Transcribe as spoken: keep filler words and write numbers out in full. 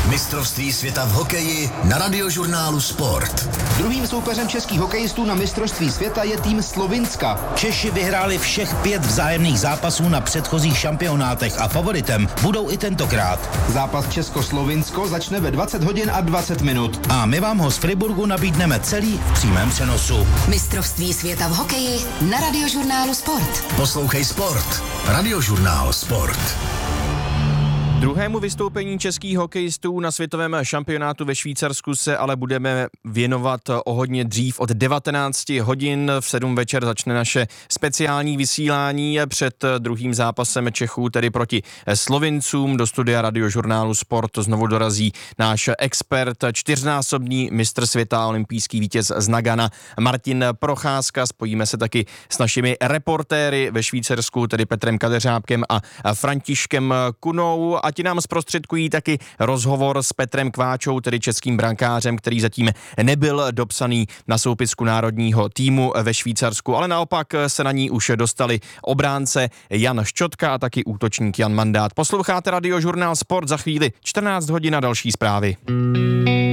Mistrovství světa v hokeji na Radiožurnálu Sport. Druhým soupeřem českých hokejistů na mistrovství světa je tým Slovinska. Češi vyhráli všech pět vzájemných zápasů na předchozích šampionátech a favoritem budou i tentokrát. Zápas Česko-Slovinsko začne ve dvacet hodin a dvacet minut. A my vám ho z Friburgu nabídneme celý v přímém přenosu. Mistrovství světa v hokeji na Radiožurnálu Sport. Poslouchej Sport. Radiožurnál Sport. Druhému vystoupení českých hokejistů na světovém šampionátu ve Švýcarsku se ale budeme věnovat o hodně dřív. Od devatenáct hodin v sedm večer začne naše speciální vysílání před druhým zápasem Čechů, tedy proti Slovincům. Do studia Radiožurnálu Sport znovu dorazí náš expert, čtyřnásobný mistr světa a olympijský vítěz z Nagana Martin Procházka. Spojíme se taky s našimi reportéry ve Švýcarsku, tedy Petrem Kadeřábkem a Františkem Kunou. A ti nám zprostředkují taky rozhovor s Petrem Kváčou, tedy českým brankářem, který zatím nebyl dopsaný na soupisku národního týmu ve Švýcarsku, ale naopak se na ní už dostali obránce Jan Ščotka a taky útočník Jan Mandát. Posloucháte Radiožurnál Sport, za chvíli čtrnáct hodin a další zprávy.